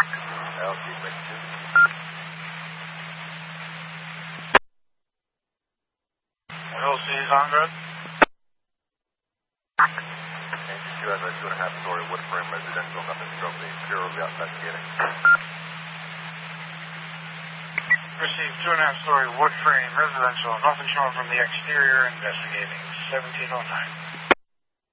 LC 62. LC is on road. NC2 has a 2.5-story wood frame residential, nothing stroke the interior of the investigating. Received 2.5-story wood frame residential, nothing shown from the exterior, investigating 1709.